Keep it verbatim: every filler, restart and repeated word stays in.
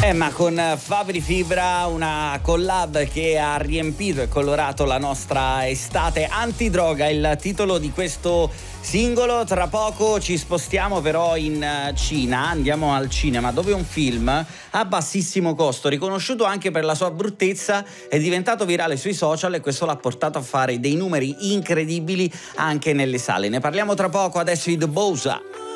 Eh, ma con Fabri Fibra, una collab che ha riempito e colorato la nostra estate. Antidroga, il titolo di questo singolo. Tra poco ci spostiamo però in Cina, andiamo al cinema, dove un film a bassissimo costo, riconosciuto anche per la sua bruttezza, è diventato virale sui social e questo l'ha portato a fare dei numeri incredibili anche nelle sale. Ne parliamo tra poco, adesso i The Bosa.